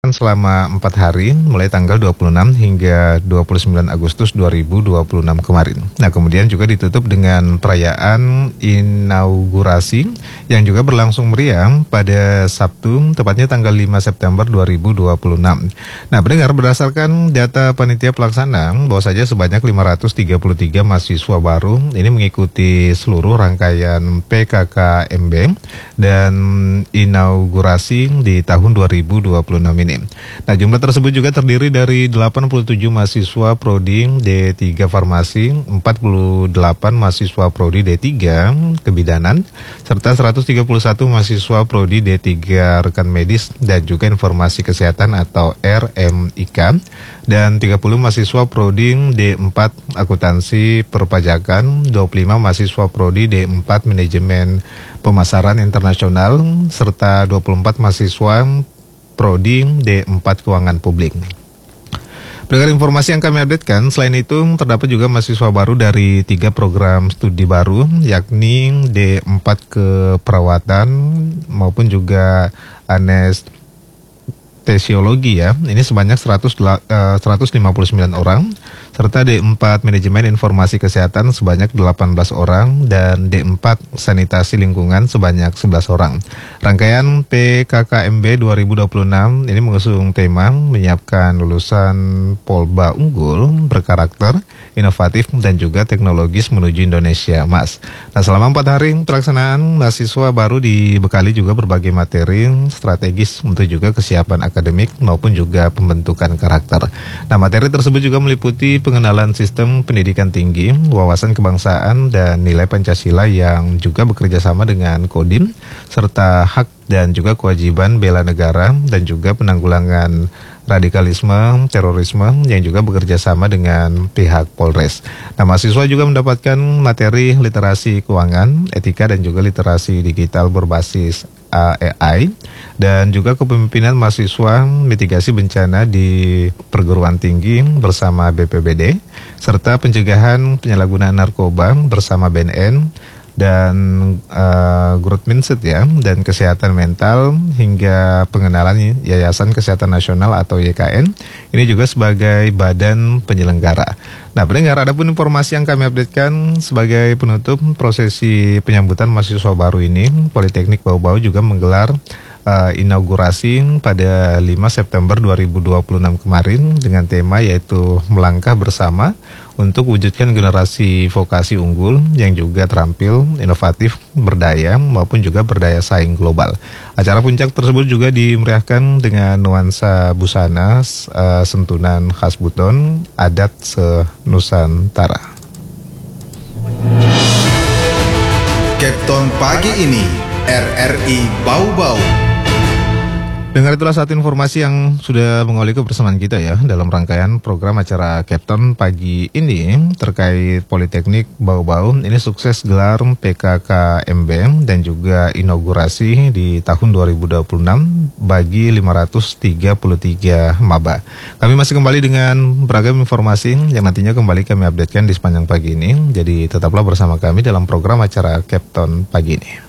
dilaksanakan selama 4 hari, mulai tanggal 26 hingga 29 Agustus 2026 kemarin. Nah, kemudian juga ditutup dengan perayaan inaugurasi yang juga berlangsung meriah pada Sabtu, tepatnya tanggal 5 September 2026. Nah, pendengar, berdasarkan data panitia pelaksana, bahwa saja sebanyak 533 mahasiswa baru ini mengikuti seluruh rangkaian PKKMB dan inaugurasi di tahun 2026 ini. Nah, jumlah tersebut juga terdiri dari 87 mahasiswa Prodi D3 Farmasi, 48 mahasiswa Prodi D3 Kebidanan, serta 131 mahasiswa Prodi D3 Rekan Medis dan juga Informasi Kesehatan atau RMIK, dan 30 mahasiswa Prodi D4 Akuntansi Perpajakan, 25 mahasiswa Prodi D4 Manajemen Pemasaran Internasional, serta 24 mahasiswa Prodi D4 Keuangan Publik. Dengan informasi yang kami updatekan, selain itu terdapat juga mahasiswa baru dari 3 program studi baru, yakni D4 Keperawatan maupun juga anestesiologi ya. Ini sebanyak 159 orang, serta D4 Manajemen Informasi Kesehatan sebanyak 18 orang, dan D4 Sanitasi Lingkungan sebanyak 11 orang. Rangkaian PKKMB 2026 ini mengusung tema menyiapkan lulusan Polba unggul, berkarakter, inovatif, dan juga teknologis menuju Indonesia Emas. Nah, selama 4 hari pelaksanaan, mahasiswa baru dibekali juga berbagai materi strategis untuk juga kesiapan akademik maupun juga pembentukan karakter. Nah, materi tersebut juga meliputi pengenalan sistem pendidikan tinggi, wawasan kebangsaan, dan nilai Pancasila yang juga bekerja sama dengan Kodim, serta hak dan juga kewajiban bela negara, dan juga penanggulangan radikalisme, terorisme yang juga bekerja sama dengan pihak Polres. Nah, mahasiswa juga mendapatkan materi literasi keuangan, etika, dan juga literasi digital berbasis AI, dan juga kepemimpinan mahasiswa mitigasi bencana di perguruan tinggi bersama BPBD, serta pencegahan penyalahgunaan narkoba bersama BNN, dan growth mindset ya, dan kesehatan mental, hingga pengenalan Yayasan Kesehatan Nasional atau YKN ini juga sebagai badan penyelenggara. Nah, pendengar, adapun informasi yang kami updatekan sebagai penutup prosesi penyambutan mahasiswa baru ini, Politeknik Bau-Bau juga menggelar inaugurasi pada 5 September 2026 kemarin dengan tema yaitu melangkah bersama untuk wujudkan generasi vokasi unggul yang juga terampil, inovatif, berdaya maupun juga berdaya saing global. Acara puncak tersebut juga dimeriahkan dengan nuansa busana sentunan khas Buton adat se-Nusantara. Captain pagi ini RRI Bau-Bau. Dengar, itulah satu informasi yang sudah mengawali kebersamaan kita ya dalam rangkaian program acara Captain pagi ini terkait Politeknik Bau-Bau. Ini sukses gelar PKKMB dan juga inaugurasi di tahun 2026 bagi 533 maba. Kami masih kembali dengan beragam informasi yang nantinya kembali kami updatekan di sepanjang pagi ini. Jadi tetaplah bersama kami dalam program acara Captain pagi ini.